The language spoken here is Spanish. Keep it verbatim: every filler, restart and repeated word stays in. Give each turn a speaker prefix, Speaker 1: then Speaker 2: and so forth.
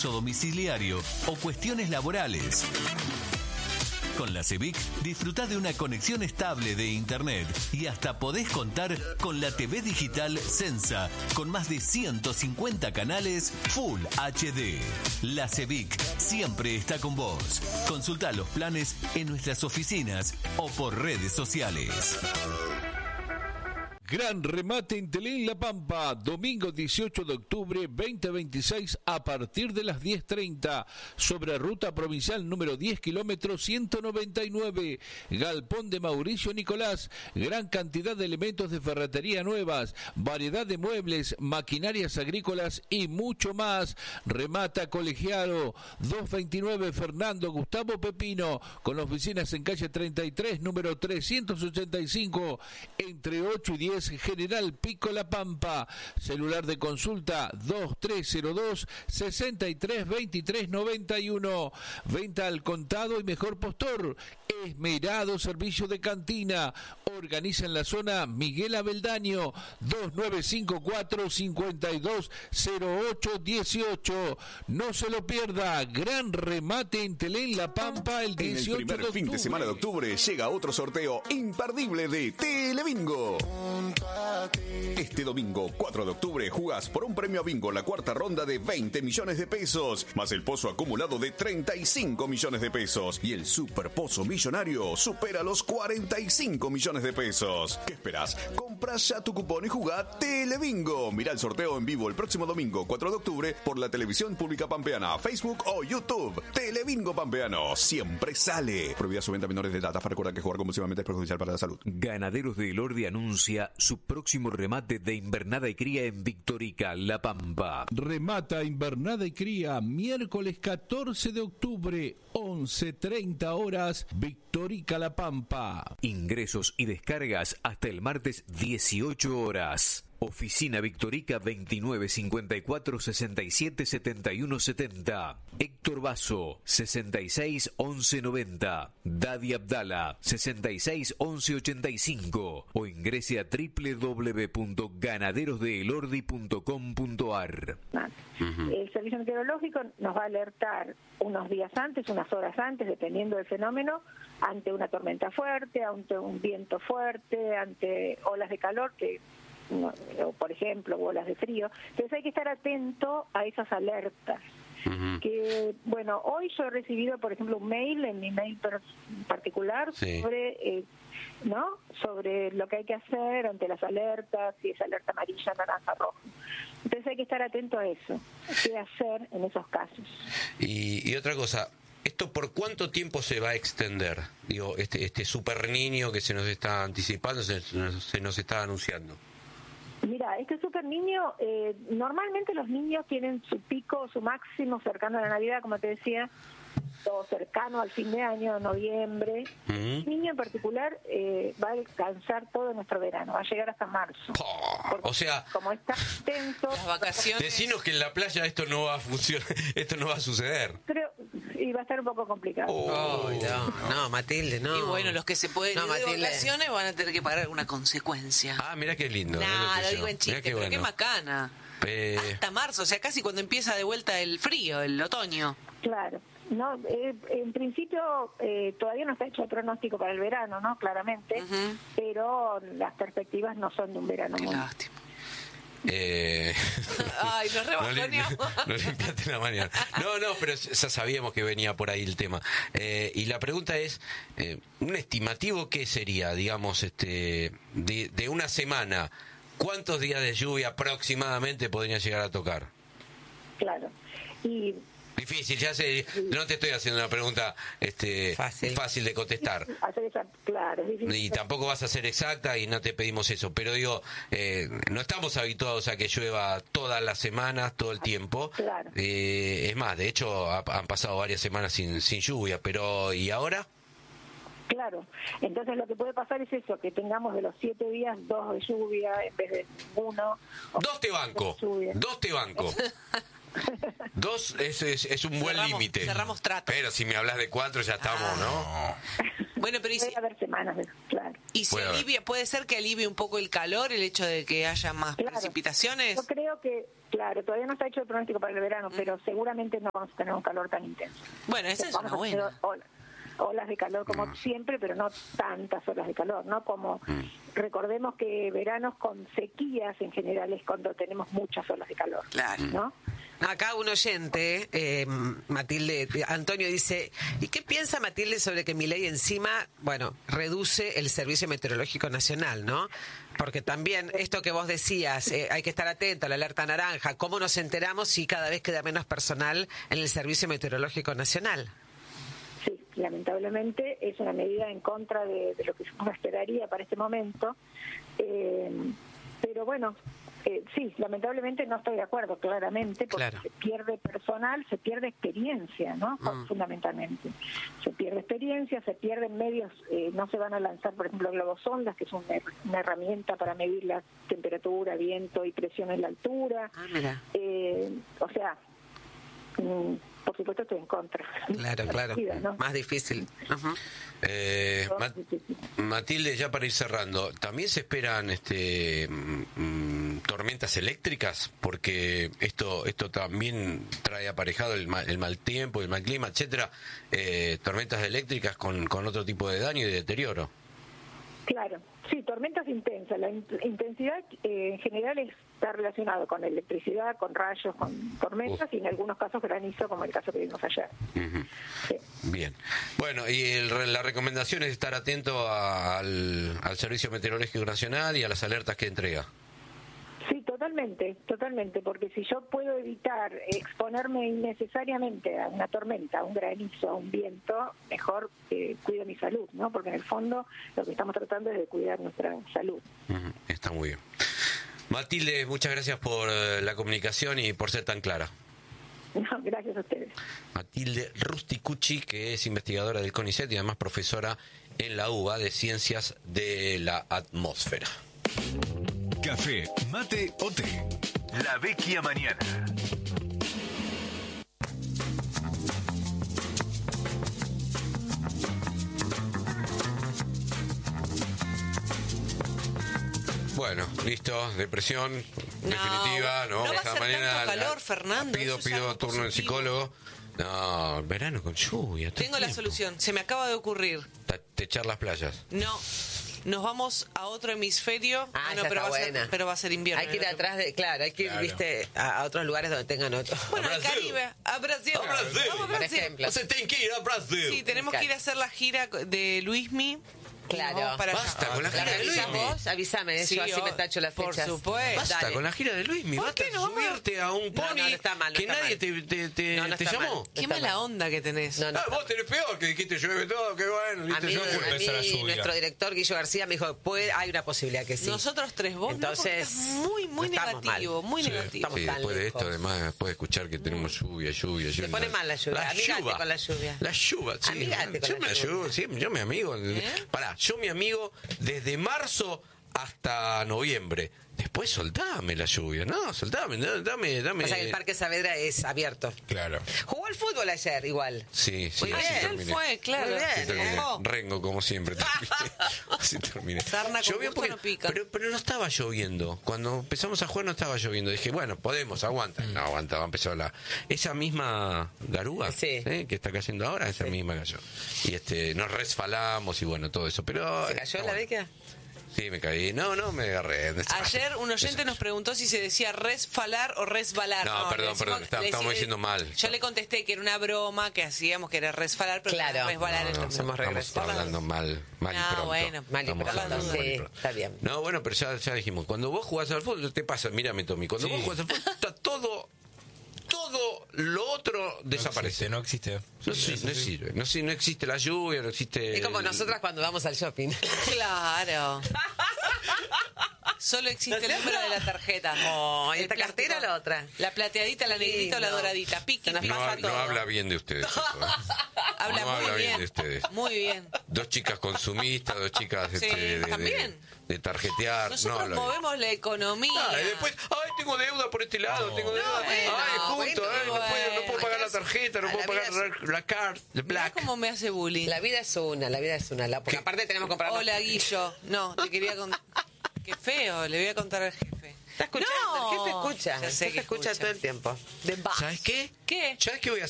Speaker 1: servicio domiciliario o cuestiones laborales. Con la CEBIC disfrutá de una conexión estable de internet y hasta podés contar con la T V digital Sensa con más de ciento cincuenta canales Full H D. La CEBIC siempre está con vos. Consultá los planes en nuestras oficinas o por redes sociales.
Speaker 2: Gran remate en Telén La Pampa, domingo dieciocho de octubre veinte veintiséis a partir de las diez treinta, sobre ruta provincial número diez kilómetros ciento noventa y nueve, Galpón de Mauricio Nicolás, gran cantidad de elementos de ferretería nuevas, variedad de muebles, maquinarias agrícolas y mucho más. Remata Colegiado, doscientos veintinueve Fernando Gustavo Pepino, con oficinas en calle treinta y tres, número trescientos ochenta y cinco, entre ocho y diez, General Pico La Pampa. Celular de consulta dos tres cero dos, seis tres dos tres nueve uno. Venta al contado y mejor postor. Esmerado servicio de cantina. Organiza en la zona Miguel Abeldaño, dos nueve cinco cuatro, cinco dos cero ocho uno ocho. No se lo pierda. Gran remate en Telén La Pampa el dieciocho
Speaker 3: en el primer
Speaker 2: de octubre.
Speaker 3: fin de semana de octubre llega otro sorteo imperdible de Telebingo. Este domingo cuatro de octubre jugás por un premio a bingo la cuarta ronda de veinte millones de pesos, más el pozo acumulado de treinta y cinco millones de pesos, y el super pozo millonario supera los cuarenta y cinco millones de pesos. ¿Qué esperás? Comprá ya tu cupón y jugá Telebingo. Mirá el sorteo en vivo el próximo domingo cuatro de octubre por la televisión pública pampeana, Facebook o YouTube. Telebingo Pampeano siempre sale. Prohibida su venta a menores de edad. Recuerda que jugar compulsivamente es perjudicial para la salud.
Speaker 4: Ganaderos de Elordi anuncia su próximo remate de invernada y cría en Victorica, La Pampa.
Speaker 2: Remata invernada y cría miércoles catorce de octubre, once treinta horas, Victorica, La Pampa.
Speaker 4: Ingresos y descargas hasta el martes dieciocho horas. Oficina Victorica veintinueve cincuenta y cuatro sesenta y siete setenta y uno setenta. Héctor Basso sesenta y seis once noventa. Dadi Abdala sesenta y seis once ochenta y cinco. O ingrese a doble u doble u doble u punto ganaderos de elordi punto com punto a r.
Speaker 5: El servicio meteorológico nos va a alertar unos días antes, unas horas antes, dependiendo del fenómeno, ante una tormenta fuerte, ante un viento fuerte, ante olas de calor que o por ejemplo olas de frío. Entonces hay que estar atento a esas alertas. Uh-huh. Que bueno, hoy yo he recibido por ejemplo un mail en mi mail particular sí. sobre eh, no sobre lo que hay que hacer ante las alertas, si es alerta amarilla, naranja, roja. Entonces hay que estar atento a eso, qué hacer en esos casos.
Speaker 6: Y, y otra cosa, ¿esto por cuánto tiempo se va a extender? Digo, este este super niño que se nos está anticipando, se, se nos está anunciando.
Speaker 5: Mira, este super niño, eh, normalmente los niños tienen su pico, su máximo cercano a la Navidad, como te decía, o cercano al fin de año, noviembre. Uh-huh. El niño en particular eh, va a alcanzar todo nuestro verano, va a llegar hasta marzo.
Speaker 6: Oh, o sea,
Speaker 5: como está tenso,
Speaker 7: las vacaciones.
Speaker 6: Decinos que en la playa esto no va a funcionar, esto no va a suceder.
Speaker 5: Creo, y va a estar un poco complicado.
Speaker 7: Oh, no, no, Matilde, no. Y bueno, los que se pueden
Speaker 8: no,
Speaker 7: ir de vacaciones van a tener que pagar alguna consecuencia.
Speaker 6: Ah, mira qué lindo.
Speaker 7: Nah, lo, lo digo en chiste, qué pero bueno. Qué macana.
Speaker 6: Eh...
Speaker 7: Hasta marzo, o sea, casi cuando empieza de vuelta el frío, el otoño.
Speaker 5: Claro. No, eh, en principio eh, todavía no está hecho el pronóstico para el verano, ¿no? Claramente, uh-huh. pero las perspectivas no son de un verano.
Speaker 7: Qué
Speaker 5: muy...
Speaker 7: lástima.
Speaker 6: Eh...
Speaker 7: Ay, nos rebajoneamos.
Speaker 6: No, no, no limpiaste la mañana. No, no, pero ya sabíamos que venía por ahí el tema. Eh, y la pregunta es, eh, ¿un estimativo qué sería, digamos, este de, de una semana? ¿Cuántos días de lluvia aproximadamente podría llegar a tocar?
Speaker 5: Claro. Y
Speaker 6: difícil, ya sé, no te estoy haciendo una pregunta este fácil, fácil de contestar.
Speaker 5: Hacer esa, claro,
Speaker 6: y tampoco vas a ser exacta y no te pedimos eso, pero digo, eh, no estamos habituados a que llueva todas las semanas, todo el tiempo.
Speaker 5: Claro.
Speaker 6: Eh, es más, de hecho, ha, han pasado varias semanas sin, sin lluvia, pero ¿y ahora?
Speaker 5: Claro, entonces lo que puede pasar es eso, que tengamos de los siete días dos de lluvia en vez de uno.
Speaker 6: Dos te banco, dos te banco. Dos es, es, es un buen límite.
Speaker 7: Cerramos trato.
Speaker 6: Pero si me hablas de cuatro ya estamos,
Speaker 7: ah. ¿no? Bueno, pero y si,
Speaker 5: puede haber semanas, claro.
Speaker 7: Y si alivia, puede ser que alivie un poco el calor, el hecho de que haya más claro. precipitaciones.
Speaker 5: Yo creo que Claro, todavía no está hecho el pronóstico para el verano, mm. pero seguramente no vamos a tener un calor tan intenso.
Speaker 7: Bueno, esa es una buena.
Speaker 5: Olas, olas de calor como mm. siempre, pero no tantas olas de calor, ¿no? Como mm. recordemos que veranos con sequías en general es cuando tenemos muchas olas de calor.
Speaker 8: Claro.
Speaker 5: ¿No?
Speaker 8: Acá un oyente, eh, Matilde, Antonio dice, ¿y qué piensa Matilde sobre que Milei encima, bueno, reduce el Servicio Meteorológico Nacional, ¿no? Porque también esto que vos decías, eh, hay que estar atento a la alerta naranja, ¿cómo nos enteramos si cada vez queda menos personal en el Servicio Meteorológico Nacional?
Speaker 5: Sí, lamentablemente es una medida en contra de, de lo que uno esperaría para este momento, eh, pero bueno... Eh, sí, lamentablemente no estoy de acuerdo, claramente, porque claro. se pierde personal, se pierde experiencia, ¿no? Mm. Fundamentalmente. Se pierde experiencia, se pierden medios, eh, no se van a lanzar, por ejemplo, globosondas, que es una, una herramienta para medir la temperatura, viento y presión en la altura.
Speaker 8: Ah, mira.
Speaker 5: Eh, o sea, mm, por supuesto estoy en contra.
Speaker 8: Claro, claro. Vida, ¿no? Más difícil. Uh-huh.
Speaker 6: Eh, Mat- Matilde, ya para ir cerrando, ¿también se esperan este mm, tormentas eléctricas? Porque esto esto también trae aparejado el mal, el mal tiempo, el mal clima, etcétera. Eh, tormentas eléctricas con, con otro tipo de daño y de deterioro.
Speaker 5: Claro, sí, tormentas intensas. La in- intensidad eh, en general está relacionado con electricidad, con rayos, con tormentas uh. y en algunos casos granizo, como el caso que vimos ayer.
Speaker 6: Uh-huh.
Speaker 5: Sí.
Speaker 6: Bien. Bueno, y el, la recomendación es estar atento a, al, al Servicio Meteorológico Nacional y a las alertas que entrega.
Speaker 5: Sí, totalmente, totalmente, porque si yo puedo evitar exponerme innecesariamente a una tormenta, a un granizo, a un viento, mejor eh, cuido mi salud, ¿no? Porque en el fondo lo que estamos tratando es de cuidar nuestra salud.
Speaker 6: Uh-huh. Está muy bien. Matilde, muchas gracias por eh, la comunicación y por ser tan clara.
Speaker 5: No, gracias a ustedes.
Speaker 6: Matilde Rusticucci, que es investigadora del CONICET y además profesora en la U B A de Ciencias de la Atmósfera.
Speaker 1: Café, mate o té. La Vecchia Mañana.
Speaker 6: Bueno, listo, depresión
Speaker 7: no,
Speaker 6: definitiva, ¿no?
Speaker 7: No va a ser
Speaker 6: mañana
Speaker 7: tanto calor, Fernando.
Speaker 6: Pido, pido turno del psicólogo. No, verano con lluvia.
Speaker 7: Tengo la solución, se me acaba de ocurrir.
Speaker 6: Te echar las playas.
Speaker 7: No. Nos vamos a otro hemisferio.
Speaker 8: Ah,
Speaker 7: bueno,
Speaker 8: ya
Speaker 7: pero,
Speaker 8: está
Speaker 7: va
Speaker 8: buena.
Speaker 7: A ser, pero va a ser invierno.
Speaker 8: Hay que ir atrás de, claro, hay que ir,
Speaker 6: claro.
Speaker 8: viste, a, a otros lugares donde tengan otro.
Speaker 7: Bueno, al Caribe, a Brasil.
Speaker 6: A Brasil.
Speaker 7: Vamos a Brasil.
Speaker 8: Por ejemplo.
Speaker 6: Usted tiene que ir a Brasil.
Speaker 7: Sí, tenemos claro. que ir a hacer la gira de Luismi.
Speaker 8: Claro.
Speaker 7: Para
Speaker 6: basta
Speaker 7: allá.
Speaker 6: con la gira
Speaker 8: Claro,
Speaker 6: de Luismi.
Speaker 8: avisamos, avísame,
Speaker 7: Sí,
Speaker 8: yo así
Speaker 7: oh,
Speaker 8: me tacho las
Speaker 7: por
Speaker 8: fechas.
Speaker 7: supuesto.
Speaker 6: Basta
Speaker 8: Dale.
Speaker 6: con la gira de Luismi.
Speaker 7: ¿Por
Speaker 6: Basta
Speaker 7: qué no?
Speaker 6: subirte a un pony
Speaker 8: No, no, no está mal, no
Speaker 6: que
Speaker 8: está
Speaker 6: nadie
Speaker 8: mal.
Speaker 6: te, te, te,
Speaker 8: No, no
Speaker 6: te
Speaker 8: está
Speaker 6: llamó.
Speaker 8: mal.
Speaker 7: Qué
Speaker 8: Está
Speaker 7: mala
Speaker 8: mal.
Speaker 7: onda que tenés.
Speaker 8: No, no.
Speaker 6: Ah, vos tenés peor, que dijiste llueve todo, qué bueno,
Speaker 8: A
Speaker 6: listo,
Speaker 8: mí,
Speaker 6: yo
Speaker 8: a
Speaker 6: fui.
Speaker 8: mí nuestro director Guillo García me dijo, puede, hay una posibilidad que sí.
Speaker 7: Nosotros tres, vos
Speaker 8: Entonces,
Speaker 7: no, estás muy, muy
Speaker 8: no estamos
Speaker 7: negativo,
Speaker 8: mal.
Speaker 7: muy
Speaker 8: Sí,
Speaker 7: negativo.
Speaker 8: estamos
Speaker 6: Sí,
Speaker 8: tan
Speaker 6: después de
Speaker 8: lejos.
Speaker 6: esto, además, después de escuchar que tenemos lluvia, lluvia, lluvia.
Speaker 8: Te pone mal la lluvia. Amigate con la lluvia.
Speaker 6: La lluvia, sí.
Speaker 8: Amigate con
Speaker 6: yo
Speaker 8: la
Speaker 6: me
Speaker 8: lluvia.
Speaker 6: ayudo, sí, yo me amigo.
Speaker 7: ¿Eh?
Speaker 6: Pará, yo me amigo desde marzo hasta noviembre. Después soltame la lluvia, no, soltame, dame, dame.
Speaker 8: O sea que el Parque Saavedra es abierto.
Speaker 6: Claro.
Speaker 8: Jugó al fútbol ayer igual.
Speaker 6: Sí, sí,
Speaker 8: Muy
Speaker 6: así
Speaker 8: bien.
Speaker 6: terminé.
Speaker 7: Él fue, claro.
Speaker 8: Muy bien,
Speaker 6: Así terminé.
Speaker 7: Ojo.
Speaker 6: Rengo, como siempre. terminé. Así terminé.
Speaker 7: Sarna con
Speaker 6: Llovió
Speaker 7: gusto
Speaker 6: porque-
Speaker 7: no pica.
Speaker 6: Pero, pero no estaba lloviendo. Cuando empezamos a jugar no estaba lloviendo. Dije, bueno, podemos, aguanta. No, aguanta, va a empezar la... Esa misma garúa
Speaker 8: Sí.
Speaker 6: ¿eh? que está cayendo ahora, esa misma cayó. Y este nos resfalamos y bueno, todo eso. Pero
Speaker 8: ¿Se cayó
Speaker 6: no,
Speaker 8: la
Speaker 6: bueno.
Speaker 8: beca?
Speaker 6: Sí, me caí. No, no, me agarré.
Speaker 7: Ayer un oyente nos preguntó si se decía resfalar o resbalar.
Speaker 6: No, perdón,
Speaker 7: le decimos-
Speaker 6: perdón, está-
Speaker 7: le
Speaker 6: estamos
Speaker 7: decí-
Speaker 6: diciendo mal.
Speaker 7: Yo le contesté que era una broma, que hacíamos que era resfalar, pero
Speaker 8: Claro.
Speaker 7: que era resbalar.
Speaker 6: No, no,
Speaker 7: entonces
Speaker 8: hemos
Speaker 6: estamos
Speaker 8: regresado.
Speaker 6: hablando mal, mal y
Speaker 7: Ah,
Speaker 6: pronto.
Speaker 7: bueno,
Speaker 8: mal y
Speaker 6: Estamos
Speaker 8: pronto,
Speaker 6: hablando
Speaker 8: sí,
Speaker 6: mal y pronto.
Speaker 8: está bien.
Speaker 6: No, bueno, pero ya, ya dijimos, cuando vos jugás al fútbol, te pasa, mírame, Tommy, cuando vos jugás al fútbol, está todo, todo lo otro desaparece.
Speaker 9: No existe.
Speaker 6: No, sí, no sirve, no, sí, no existe la lluvia, no existe...
Speaker 8: Es como
Speaker 6: el-
Speaker 8: nosotras cuando vamos al shopping.
Speaker 7: Claro. Solo existe el número de la tarjeta.
Speaker 8: Oh, ¿y
Speaker 7: El
Speaker 8: esta
Speaker 7: plástico.
Speaker 8: cartera o la otra?
Speaker 7: La plateadita, la negrita o la
Speaker 8: Lindo.
Speaker 7: doradita. Piqui,
Speaker 8: Se nos
Speaker 7: piqui.
Speaker 6: No,
Speaker 8: pasa
Speaker 6: ha- no
Speaker 8: todo.
Speaker 6: habla bien de ustedes. eso, ¿eh?
Speaker 7: Habla
Speaker 6: no
Speaker 7: muy
Speaker 6: habla bien
Speaker 7: bien.
Speaker 6: de ustedes.
Speaker 7: Muy bien.
Speaker 6: Dos chicas consumistas, dos chicas
Speaker 7: Sí,
Speaker 6: este, de, de-
Speaker 7: también.
Speaker 6: de tarjetear. no
Speaker 7: Nosotros
Speaker 6: habla bien.
Speaker 7: movemos la economía.
Speaker 6: Ah, y después, ay, tengo deuda por este lado, tengo deuda.
Speaker 7: bueno,
Speaker 6: ay, justo,
Speaker 8: bueno,
Speaker 6: eh, no,
Speaker 7: bueno.
Speaker 6: puedo, no puedo pagar la
Speaker 8: Acá es-
Speaker 6: tarjeta, no
Speaker 8: a
Speaker 6: puedo
Speaker 8: la vida
Speaker 6: pagar la, la card, the
Speaker 7: Mirá
Speaker 6: black.
Speaker 7: cómo me hace bullying.
Speaker 8: La vida es una, la vida es una. La, porque
Speaker 6: ¿Qué?
Speaker 8: aparte tenemos que comprar...
Speaker 7: Hola, Guillo. No, te quería contar. Qué feo, le voy a contar al jefe.
Speaker 8: Está escuchando,
Speaker 7: No.
Speaker 8: el jefe escucha,
Speaker 7: Ya
Speaker 8: el
Speaker 7: sé
Speaker 8: jefe
Speaker 7: que
Speaker 8: escucha
Speaker 7: escucha.
Speaker 8: todo el tiempo.
Speaker 7: De Bach.
Speaker 6: ¿Sabes qué?
Speaker 7: ¿Qué?
Speaker 6: ¿Sabes qué voy a